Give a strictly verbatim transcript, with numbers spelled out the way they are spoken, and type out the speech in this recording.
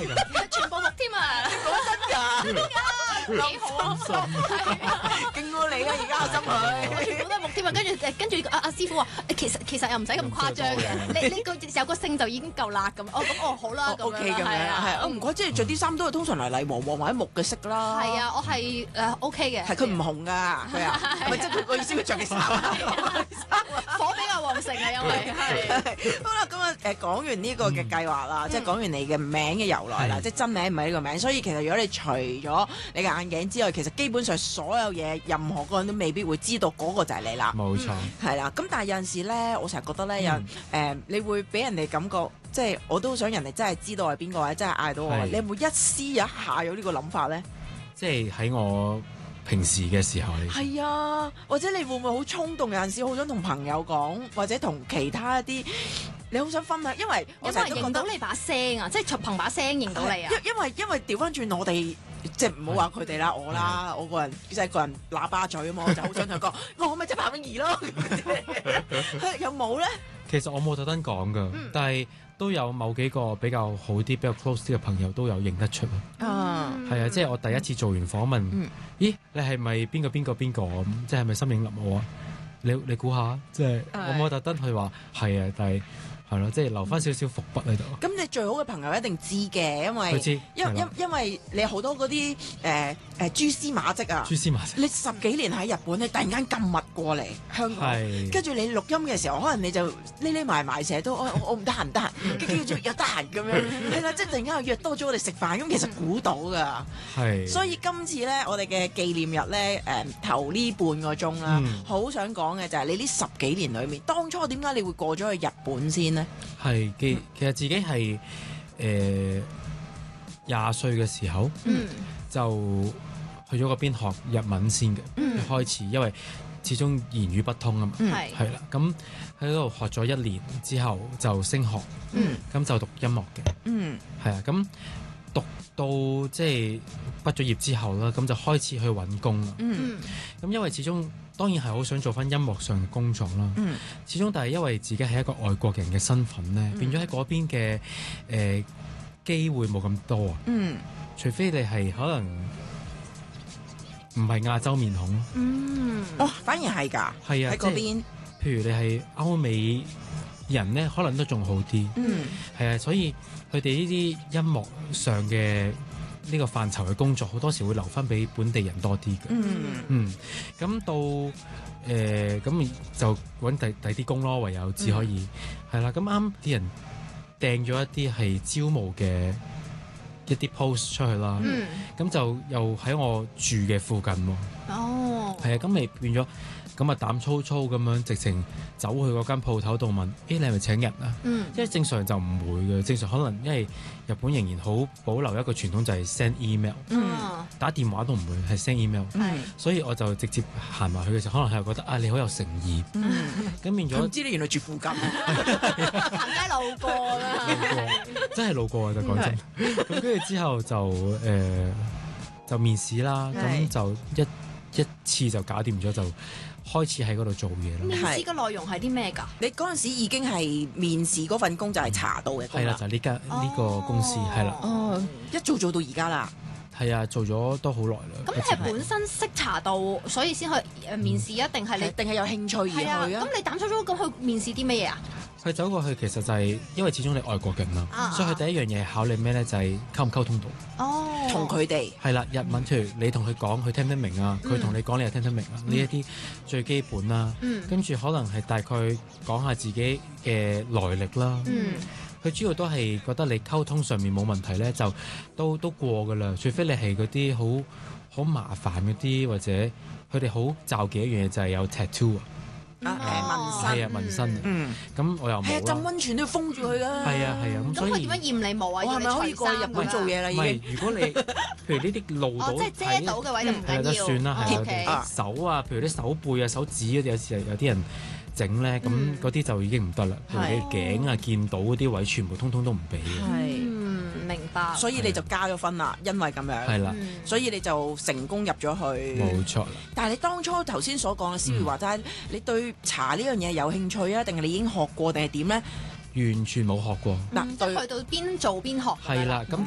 嚟㗎？ 全部木添啊！ 講真㗎， 幾好啊！ 勁過你啊！而家我心佢。 全部都係木添啊！跟住誒，跟住阿阿師傅話誒，其實其實又唔使咁誇張嘅，你你個有個姓就已經夠啦咁。哦咁哦好啦咁 O K 咁樣樣係啊， 係啊，唔怪之你着啲衫都係通常嚟嚟黃黃或者木嘅色啦。 係啊，我係誒 O K 嘅。 係佢唔紅㗎，佢啊，咪即係佢個意思，佢着嘅衫。 火比較旺盛啊，因為係。 好啦，咁啊誒講完呢個嘅計劃啦，即係講完你嘅名嘅由來啦， 係即係真名唔係呢個名，所以其實如果你除咗你嘅眼鏡之外，其實基本上所有嘢，任何個人都未必會知道嗰個就係你啦。 冇錯， 係啦，咁但係有陣時咧，我成日覺得咧，有人誒，你會俾人哋感覺，即係我都想人哋真係知道係邊個，或者真係嗌到我。 係你有冇一絲一下有呢個諗法咧？ 即係喺我平時嘅時候，你係啊，或者你會唔會好衝動？有陣時好想同朋友講，或者同其他一啲你好想分享，因為我有冇人認成日都覺得到你把聲啊？即係憑把聲認到你啊？ 因因為因為調翻轉我哋。即係唔好話佢哋啦，我啦，我個人即係個人喇叭嘴啊嘛，我就好想同佢講，我咪即係彭詠儀咯。有冇咧？ 其實我冇特登講㗎， 嗯但係都有某幾個比較好啲、比較 close 啲嘅朋友都有認得出啊。 啊， 係啊，即係我第一次做完訪問， 嗯咦，你係咪邊個邊個邊個咁？即係咪深影立我啊？你你估下，即係我冇特登去話係啊，但係係咯，即係留翻少少伏筆喺度。 咁你最好嘅朋友一定知嘅，因為佢知因因係啦因為你好多嗰啲誒誒蛛絲馬跡啊蛛。絲馬跡你十幾年喺日本，你突然間咁密過嚟香港， 係跟住你錄音嘅時候，可能你就匿匿埋埋，成日都我我我唔得閒，唔得閒，跟住又得閒咁樣，係啦，即係突然間又約多咗我哋食飯，咁其實估到㗎。 係， 所以今次咧，我哋嘅紀念日咧，誒、頭呢半個鐘啦， 嗯好、想講嘅就係你呢十幾年裏面，當初點解你會過咗去日本先呢？ 係其其實自己係誒廿歲嘅時候嗯就去咗嗰邊學日文先嘅， 嗯一開始因為始終言語不通啊嘛， 嗯係係啦，咁喺嗰度學咗一年之後就升學， 嗯咁就讀音樂嘅。 嗯係啊，咁讀到即係畢咗業之後啦，咁就開始去揾工啦。 嗯嗯咁因為始終當然係好想做翻音樂上嘅工作啦。 嗯始終但係因為自己係一個外國人嘅身份咧， 嗯變咗喺嗰邊嘅誒機會冇咁多啊。 嗯除非你係可能唔係亞洲面孔咯。 嗯， 哦，反而係㗎， 係啊， 喺嗰即係邊， 譬如你係歐美人咧，可能都仲好啲。 嗯係啊，所以佢哋呢啲音樂上嘅呢個範疇嘅工作，好多時會留翻俾本地人多啲嘅。 嗯嗯，咁到誒咁、就揾第第啲工咯，唯有只可以係啦。咁啱啲人掟咗一啲係招募嘅一啲 post 出去啦， 嗯， 咁、就又喺我住嘅附近喎。 哦， 係啊，咁咪變咗咁啊膽粗粗咁樣，直情走去嗰間鋪頭度問：誒、你係咪請人啊？ 嗯因為正常就唔會嘅，正常可能因為日本仍然好保留一個傳統就係 send email， 嗯， 打電話都唔會係 send email， 係， 所以我就直接行埋去嘅時候，可能係覺得啊你好有誠意， 嗯， 咁變咗佢唔知你原來住附近， 行街路過啦， 路過，真係路過啊！就講真，咁跟住之後就誒、呃就面試啦， 係咁就一一次就搞掂咗，就開始喺嗰度做嘢啦。 面試嘅內容係啲咩㗎？ 你嗰陣時已經係面試嗰份工就係茶道嘅工係啦， 啦就。係呢間呢個公司係啦， 哦，一做做到而家啦。 係啊，做咗都好耐啦。 咁你係本身識茶道，所以先去誒面試啊？定係你係定係有興趣而係啊？ 去啊咁？你膽粗粗咁去面試啲乜嘢啊？ 佢走過去其實就係因為始終你外國人啦， 啊所以佢第一樣嘢考你咩咧？就係溝唔溝通到。 哦， 同佢哋係啦，日文譬如你同佢講，佢聽唔聽明啊？佢同你講，你又聽唔聽明啊？呢一啲最基本啦。 嗯跟住可能係大概講下自己嘅來歷啦。 嗯佢主要都係覺得你溝通上面冇問題咧，就都都過噶啦。除非你係嗰啲好好麻煩嗰啲，或者佢哋好罩忌一樣嘢就係有 tattoo 啊， 啊誒紋身係啊紋身啊。 嗯， 咁我又係啊，浸冇啦。 温泉都要封住佢噶。 係啊係啊，咁所以咁佢點樣驗你冇啊？ 我係咪可以過去日本做嘢啦？ 唔已經係如果你譬如呢啲露到哦，即係遮到嘅位就唔係得緊要， 算啦，係哦有 OK 啲手啊，譬如啲手背啊、手指嗰啲，有時有啲人整咧，咁嗯嗰啲就已經唔得啦。譬如你頸啊、見到嗰啲位，全部通通都唔俾嘅。 係， 嗯，明白。 所以你就加咗分啦，因為咁樣。 係啦， 嗯所以你就成功入咗去。 冇錯啦。 但係你當初頭先所講嘅思嗯如話齋，你對茶呢樣嘢有興趣啊？定係你已經學過定係點咧？ 完全冇學過。 嗱嗯即係去到邊做邊學咁樣係啦，咁